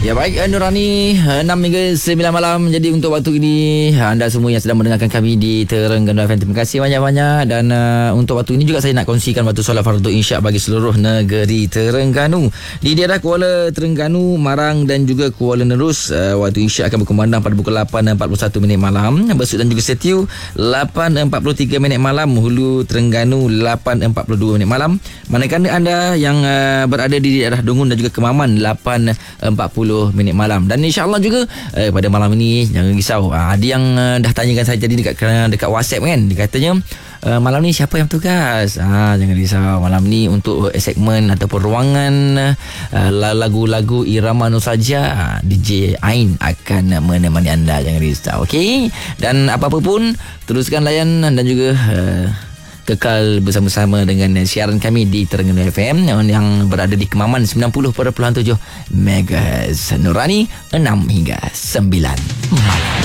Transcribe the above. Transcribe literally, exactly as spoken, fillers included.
Ya baik, Nurani, enam hingga sembilan malam. Jadi untuk waktu ini, anda semua yang sedang mendengarkan kami di Terengganu F M, terima kasih banyak-banyak. Dan uh, untuk waktu ini juga saya nak kongsikan waktu solat fardu insya bagi seluruh negeri Terengganu. Di daerah Kuala Terengganu, Marang dan juga Kuala Nerus, uh, waktu insya akan berkumandang pada pukul lapan empat puluh satu minit malam. Besut dan juga Setiu lapan empat puluh tiga minit malam. Hulu Terengganu lapan empat puluh dua minit malam. Manakala anda yang uh, berada di daerah Dungun dan juga Kemaman lapan empat puluh minit malam. Dan insya-Allah juga eh, pada malam ini jangan risau. Ah, ada yang uh, dah tanyakan saya tadi dekat dekat WhatsApp kan. Dia katanya uh, malam ni siapa yang bertugas? Ah, jangan risau. Malam ni untuk uh, segmen ataupun ruangan uh, lagu-lagu irama nostalgia, uh, D J Ain akan uh, menemani anda. Jangan risau. Okey. Dan apa-apa pun teruskan layan dan juga uh, kekal bersama-sama dengan siaran kami di Terengganu F M yang berada di Kemaman sembilan puluh perpuluhan tujuh megahertz. Nurani enam hingga sembilan malam.